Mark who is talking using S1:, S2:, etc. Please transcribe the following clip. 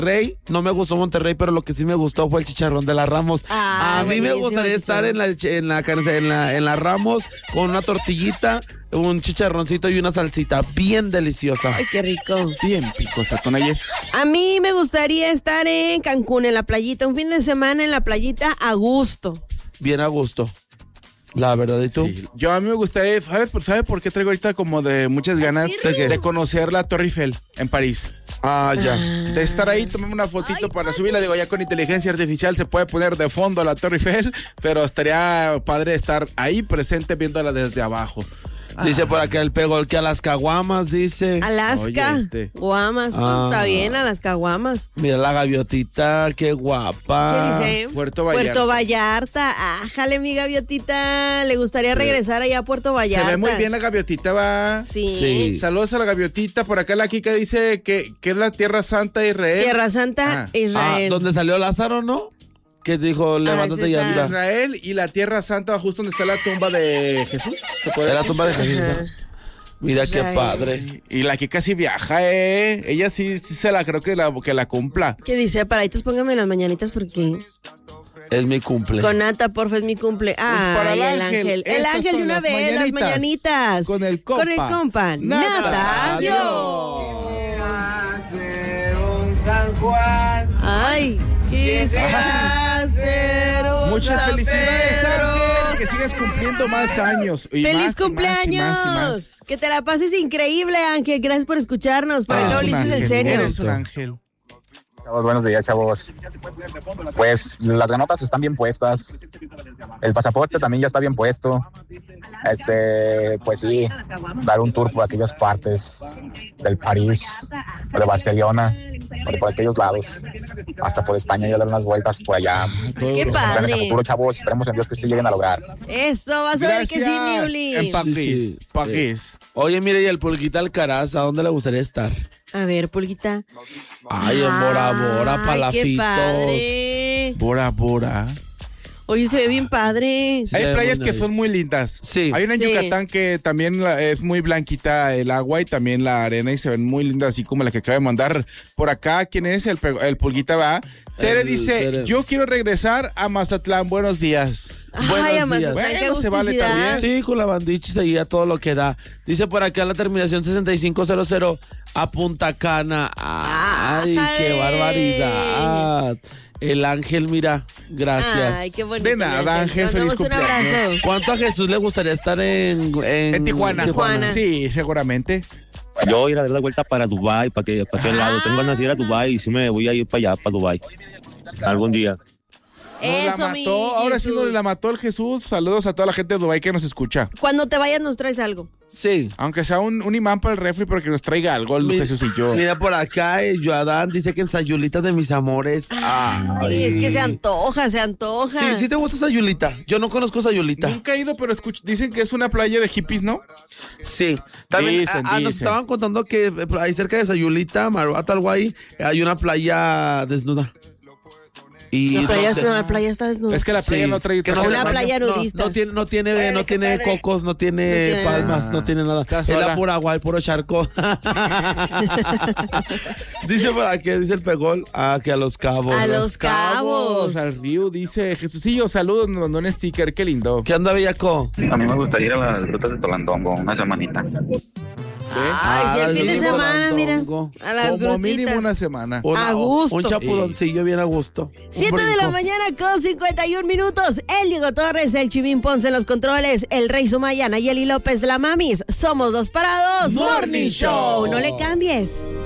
S1: Monterrey, no me gustó Monterrey, pero lo que sí me gustó fue el chicharrón de la Ramos. A mí me gustaría estar en la Ramos con una tortillita, un chicharroncito y una salsita bien deliciosa.
S2: Ay, qué rico.
S3: Bien picosa, Tonaye.
S2: A mí me gustaría estar en Cancún, en la playita, un fin de semana en la playita a gusto.
S1: Bien a gusto. La verdad, ¿y tú?
S3: Sí. Yo a mí me gustaría, ¿sabe por qué traigo ahorita como de muchas ganas de conocer la Torre Eiffel en París?
S1: Ah, ya.
S3: De estar ahí, tomarme una fotito para subirla. Digo, ya con inteligencia artificial se puede poner de fondo la Torre Eiffel, pero estaría padre estar ahí presente viéndola desde abajo.
S1: Dice por acá el Pegol que a las caguamas, dice.
S2: Alaska,
S3: Oye,
S2: Guamas, pues está bien, a las caguamas.
S1: Mira la gaviotita, qué guapa.
S2: ¿Qué dice?
S3: Puerto Vallarta.
S2: Puerto Vallarta. Ájale, mi gaviotita. Le gustaría regresar allá a Puerto Vallarta.
S3: Se ve muy bien la gaviotita, va.
S2: Sí.
S3: Saludos a la gaviotita. Por acá la Kika dice que es la Tierra Santa de Israel.
S2: Tierra Santa, Israel.
S1: Donde salió Lázaro, ¿no? Que dijo, levántate y anda.
S3: Israel y la Tierra Santa, justo donde está la tumba de Jesús. ¿Se puede
S1: La
S3: decir?
S1: tumba de Jesús. Mira qué padre.
S3: Y la Kika sí viaja, Ella sí se la creo que la cumpla.
S2: ¿Qué dice? Paraditos, póngame las mañanitas porque...
S1: Es mi cumple.
S2: Con Nata, porfa, es mi cumple.
S3: para el
S2: el
S3: ángel.
S2: ángel. El
S3: Estas
S2: ángel de
S3: son
S2: una
S3: las
S2: vez, las mañanitas.
S3: Con el compa.
S2: Con el compa. Nata,
S3: Adiós.
S2: Ay, quisiera ser un
S3: Muchas
S2: San
S3: felicidades,
S2: Pedro.
S3: Ángel. Que sigas cumpliendo más años. Y
S2: ¡Feliz
S3: más,
S2: cumpleaños!
S3: y más, y más.
S2: Que te la pases increíble, Ángel. Gracias por escucharnos. Por acá,
S3: Eres un
S2: Ulises del
S3: ángel,
S2: Serio.
S3: eres un ángel.
S4: Chavos, buenos días, chavos. Pues las ganotas están bien puestas. El pasaporte también ya está bien puesto. Pues sí, dar un tour por aquellas partes del París, o de Barcelona, o de por aquellos lados, hasta por España, y dar unas vueltas por allá.
S2: ¡Qué
S4: Esos son planes a
S2: padre!
S4: futuro, chavos. Esperemos en Dios que sí lleguen a lograr.
S2: Eso, vas a ver que sí, mi Uli.
S3: En París.
S1: Sí.
S3: París.
S1: Oye, mire, y el Pulguita Alcaraz, ¿a dónde le gustaría estar?
S2: A ver, Pulguita.
S1: Ay, en Bora Bora,
S2: Ay,
S1: Palafitos.
S2: qué padre.
S3: Bora Bora.
S2: Oye, se ve bien padre.
S1: Sí,
S3: Hay playas
S1: muy
S3: que
S1: nice.
S3: son muy lindas.
S1: Sí.
S3: Hay una en
S2: Sí.
S3: Yucatán que también es muy blanquita el agua y también la arena y se ven muy lindas, así como la que acaba de mandar por acá. ¿Quién es? El Pulguita va. Tere dice,
S1: Tere.
S3: yo quiero regresar a Mazatlán. Buenos días.
S2: Ay,
S1: Buenos
S2: a
S1: días.
S2: Mazatlán, qué
S3: Bueno, se vale
S2: agusticidad.
S3: también.
S1: Sí, con la bandichi seguía todo lo que da. Dice por acá la terminación 6500 a Punta Cana. Ay, qué barbaridad. El Ángel, mira, gracias.
S2: Ay, qué bonito.
S3: De nada, Ángel,
S2: Te mandamos
S3: feliz
S2: un abrazo.
S3: cumpleaños.
S1: ¿Cuánto a Jesús le gustaría estar en
S3: Tijuana.
S2: Tijuana.
S3: Sí, seguramente.
S5: Yo ir a dar la vuelta para Dubái, para aquel lado. Tengo ganas de ir a Dubái y sí me voy a ir para allá, para Dubái. Algún día.
S3: Nos la
S2: mi
S3: mató, ahora sí
S2: Jesús.
S3: nos la mató el Jesús. Saludos a toda la gente de Dubái que nos escucha.
S2: Cuando te vayas nos traes algo.
S1: Sí.
S3: Aunque sea un imán para el refri, pero que nos traiga algo, el Jesús y yo.
S1: Mira por acá, Joadán dice que en Sayulita de mis amores.
S2: Ay, es que se antoja, se antoja.
S1: Sí, sí te gusta Sayulita. Yo no conozco Sayulita.
S3: Nunca he ido, pero dicen que es una playa de hippies, ¿no?
S1: Sí. También
S3: Dicen,
S1: nos
S3: dicen.
S1: estaban contando que ahí cerca de Sayulita, Maruata, algo ahí, hay una playa desnuda. Y
S2: La playa,
S1: no sé.
S2: la playa está desnuda.
S3: Es que la playa
S1: Sí,
S3: no trae
S1: que no
S2: Una
S1: tiene-
S2: playa nudista.
S1: No tiene cocos, no tiene
S2: tiene
S1: palmas,
S3: nada.
S1: no tiene nada.
S3: Está
S1: Es
S3: sola.
S1: la pura agua, el puro charco. Dice por aquí, dice el Pegol, que a Los Cabos.
S2: A Los Cabos.
S3: Al río, dice Jesucillo, saludos, nos mandó un sticker, qué lindo.
S1: ¿Qué onda, Bellaco?
S6: A mí me gustaría ir a las grutas de Tolandongo una semanita.
S2: Ay, sí, el fin de
S1: mínimo
S2: semana, mira.
S1: Landongo.
S2: A las
S3: Como mínimo
S2: grutitas.
S3: una semana.
S2: A gusto.
S1: Un chapuroncillo bien a gusto. Un
S2: 7 de la
S1: brinco.
S2: mañana con 51 minutos. El Diego Torres, el Chimín Ponce en los controles, el Rey Sumayana y Eli López de la Mamis. Somos Los Parados.
S1: Morning Show.
S2: No le cambies.